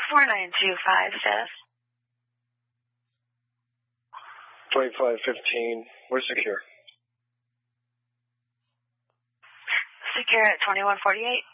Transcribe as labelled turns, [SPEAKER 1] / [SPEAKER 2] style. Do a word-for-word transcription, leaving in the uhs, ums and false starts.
[SPEAKER 1] four nine two five, Steph.
[SPEAKER 2] twenty-five fifteen. We're secure.
[SPEAKER 1] Secure at twenty-one forty-eight.